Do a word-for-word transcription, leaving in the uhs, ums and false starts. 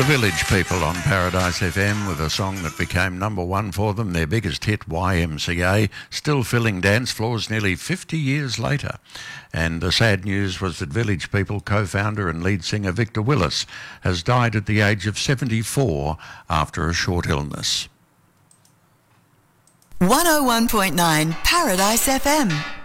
The Village People on Paradise F M with a song that became number one for them, their biggest hit, Y M C A, still filling dance floors nearly fifty years later. And the sad news was that Village People co-founder and lead singer Victor Willis has died at the age of seventy-four after a short illness. one oh one point nine Paradise F M.